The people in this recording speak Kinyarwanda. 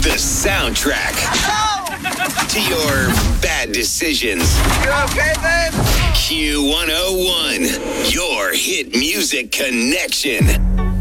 The soundtrack to your bad decisions. You okay, babe? Q101, your hit music connection.